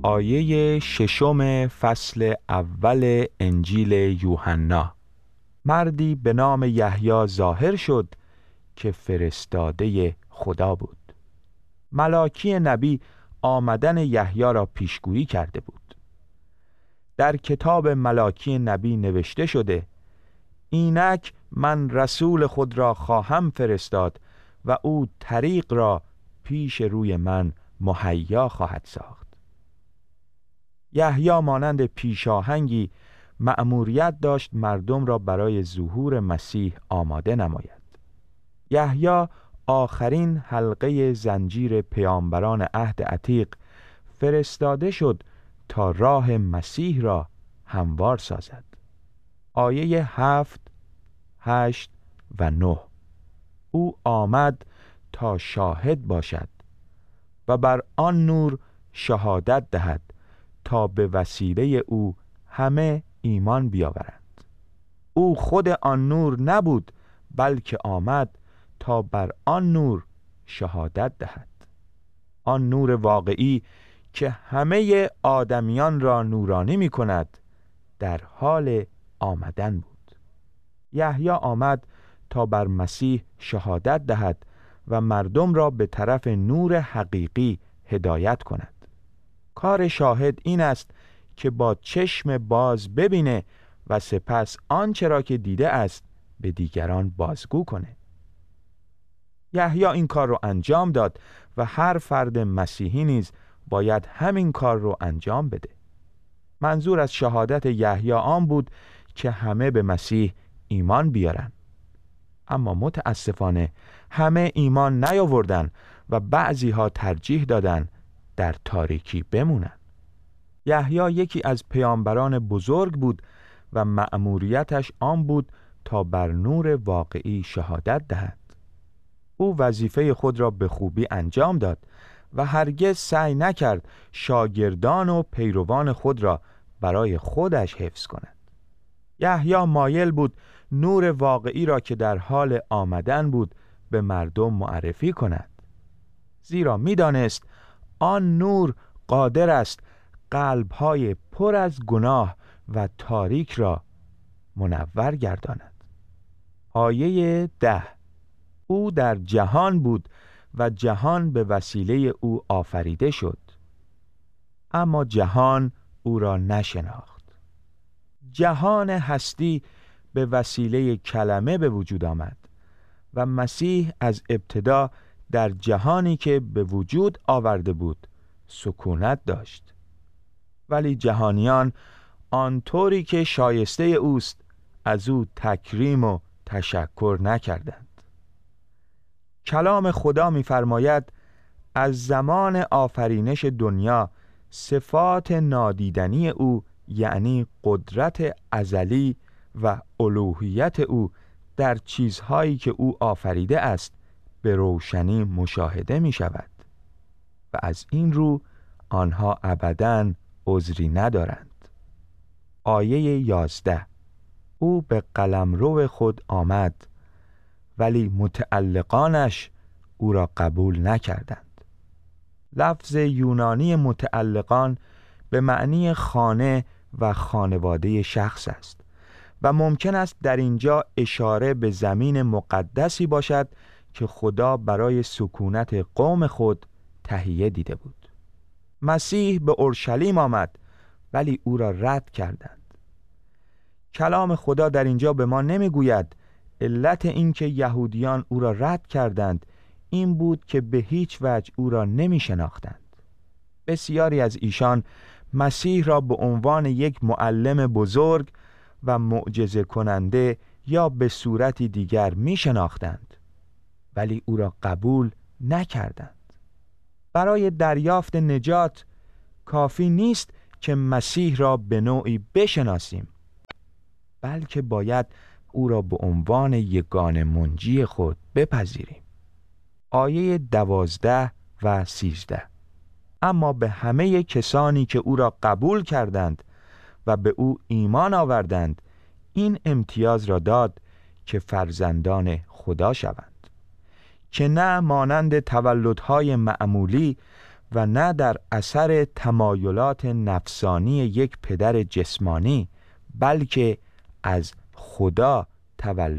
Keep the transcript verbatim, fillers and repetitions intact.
آیه ششم فصل اول انجیل یوحنا. مردی به نام یحیی ظاهر شد که فرستاده خدا بود. ملاکی نبی آمدن یحیی را پیشگویی کرده بود. در کتاب ملاکی نبی نوشته شده: اینک من رسول خود را خواهم فرستاد و او طریق را پیش روی من مهیا خواهد ساخت. یحیی مانند پیشاهنگی مأموریت داشت مردم را برای ظهور مسیح آماده نماید. یحیی آخرین حلقه زنجیر پیامبران عهد عتیق فرستاده شد تا راه مسیح را هموار سازد. آیه هفت، هشت و نه: او آمد تا شاهد باشد و بر آن نور شهادت دهد تا به وسیله او همه ایمان بیاورند. او خود آن نور نبود، بلکه آمد تا بر آن نور شهادت دهد. آن نور واقعی که همه آدمیان را نورانی می کند در حال آمدن بود. یحیی آمد تا بر مسیح شهادت دهد و مردم را به طرف نور حقیقی هدایت کند. کار شاهد این است که با چشم باز ببینه و سپس آنچه را که دیده است به دیگران بازگو کنه. یحیی این کار رو انجام داد و هر فرد مسیحی نیز باید همین کار رو انجام بده. منظور از شهادت یحیی آن بود که همه به مسیح ایمان بیارن. اما متاسفانه همه ایمان نیاوردن و بعضی ها ترجیح دادن در تاریکی بمونن. یحیی یکی از پیامبران بزرگ بود و مأموریتش آن بود تا بر نور واقعی شهادت دهد. او وظیفه خود را به خوبی انجام داد و هرگز سعی نکرد شاگردان و پیروان خود را برای خودش حفظ کند. یحیی مایل بود نور واقعی را که در حال آمدن بود به مردم معرفی کند، زیرا می‌دانست آن نور قادر است قلب‌های پر از گناه و تاریک را منور گرداند. آیه ده: او در جهان بود و جهان به وسیله او آفریده شد، اما جهان او را نشناخت. جهان هستی به وسیله کلمه به وجود آمد و مسیح از ابتدا در جهانی که به وجود آورده بود سکونت داشت، ولی جهانیان آنطوری که شایسته اوست از او تکریم و تشکر نکردند. کلام خدا می‌فرماید از زمان آفرینش دنیا صفات نادیدنی او، یعنی قدرت ازلی و الوهیت او در چیزهایی که او آفریده است به روشنی مشاهده می شود و از این رو آنها ابداً عذری ندارند. آیه یازده: او به قلمرو خود آمد ولی متعلقانش او را قبول نکردند. لفظ یونانی متعلقان به معنی خانه و خانواده شخص است و ممکن است در اینجا اشاره به زمین مقدسی باشد که خدا برای سکونت قوم خود تهیه دیده بود. مسیح به اورشلیم آمد ولی او را رد کردند. کلام خدا در اینجا به ما نمیگوید علت این که یهودیان او را رد کردند این بود که به هیچ وجه او را نمی شناختند. بسیاری از ایشان مسیح را به عنوان یک معلم بزرگ و معجزه کننده یا به صورتی دیگر می شناختند ولی او را قبول نکردند. برای دریافت نجات کافی نیست که مسیح را به نوعی بشناسیم، بلکه باید او را به عنوان یگانه منجی خود بپذیریم. آیه دوازده و سیزده: اما به همه کسانی که او را قبول کردند و به او ایمان آوردند این امتیاز را داد که فرزندان خدا شوند، که نه مانند تولدهای معمولی و نه در اثر تمایلات نفسانی یک پدر جسمانی، بلکه از خدا تولد